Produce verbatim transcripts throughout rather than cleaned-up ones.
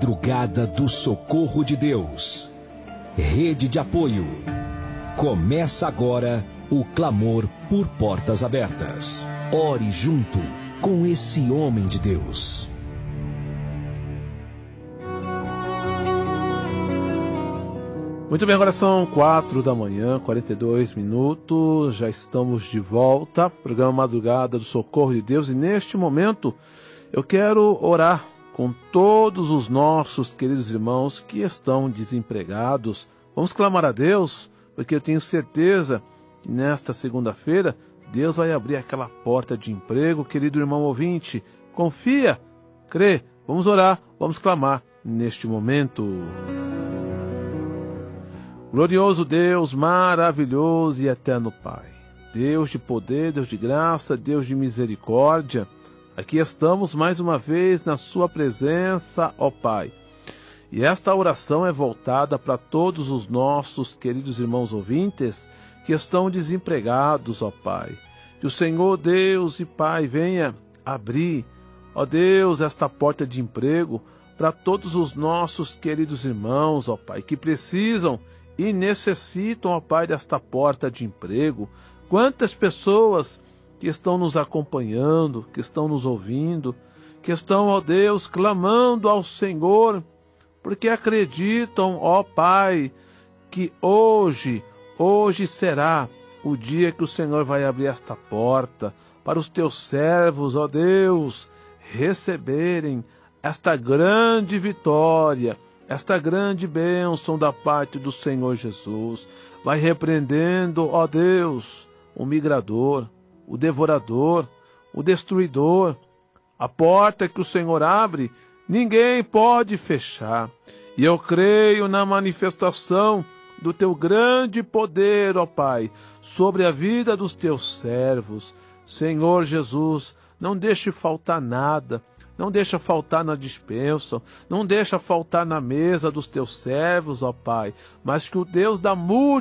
Madrugada do Socorro de Deus. Rede de apoio. Começa agora o clamor por portas abertas. Ore junto com esse homem de Deus. Muito bem, agora são quatro da manhã, quarenta e dois minutos, já estamos de volta, programa Madrugada do Socorro de Deus, e neste momento eu quero orar com todos os nossos queridos irmãos que estão desempregados. Vamos clamar a Deus, porque eu tenho certeza que nesta segunda-feira Deus vai abrir aquela porta de emprego. Querido irmão ouvinte, confia, crê, vamos orar, vamos clamar neste momento. Glorioso Deus, maravilhoso e eterno Pai, Deus de poder, Deus de graça, Deus de misericórdia, aqui estamos mais uma vez na sua presença, ó Pai. E esta oração é voltada para todos os nossos queridos irmãos ouvintes que estão desempregados, ó Pai. Que o Senhor Deus e Pai venha abrir, ó Deus, esta porta de emprego para todos os nossos queridos irmãos, ó Pai, que precisam e necessitam, ó Pai, desta porta de emprego. Quantas pessoas que estão nos acompanhando, que estão nos ouvindo, que estão, ó Deus, clamando ao Senhor, porque acreditam, ó Pai, que hoje, hoje será o dia que o Senhor vai abrir esta porta para os teus servos, ó Deus, receberem esta grande vitória, esta grande bênção da parte do Senhor Jesus. Vai repreendendo, ó Deus, o migrador, o devorador, o destruidor. A porta que o Senhor abre, ninguém pode fechar. E eu creio na manifestação do teu grande poder, ó Pai, sobre a vida dos teus servos. Senhor Jesus, não deixe faltar nada. Não deixa faltar na despensa, não deixa faltar na mesa dos teus servos, ó Pai, mas que o Deus da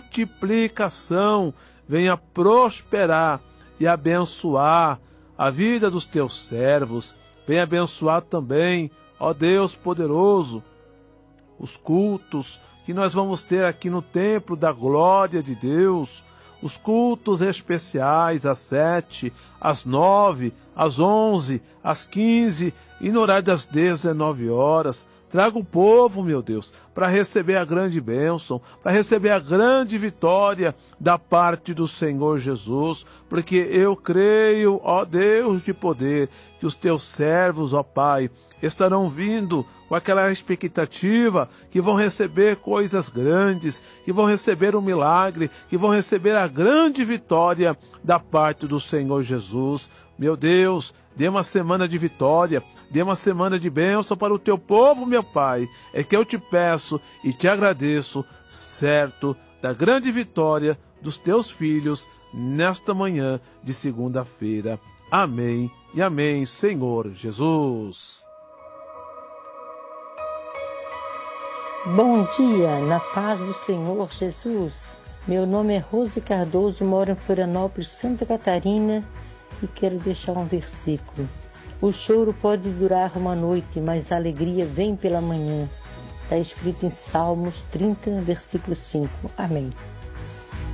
multiplicação venha prosperar e abençoar a vida dos teus servos. Venha abençoar também, ó Deus poderoso, os cultos que nós vamos ter aqui no templo da glória de Deus, os cultos especiais às sete, às nove, às onze, às quinze e no horário das dezenove horas. Traga o povo, meu Deus, para receber a grande bênção, para receber a grande vitória da parte do Senhor Jesus, porque eu creio, ó Deus de poder, que os teus servos, ó Pai, estarão vindo com aquela expectativa que vão receber coisas grandes, que vão receber um milagre, que vão receber a grande vitória da parte do Senhor Jesus. Meu Deus, dê uma semana de vitória, dê uma semana de bênção para o teu povo, meu Pai. É que eu te peço e te agradeço, certo, da grande vitória dos teus filhos nesta manhã de segunda-feira. Amém e amém, Senhor Jesus. Bom dia, na paz do Senhor Jesus. Meu nome é Rose Cardoso, moro em Florianópolis, Santa Catarina, e quero deixar um versículo. O choro pode durar uma noite, mas a alegria vem pela manhã. Está escrito em Salmos trinta, versículo cinco. Amém.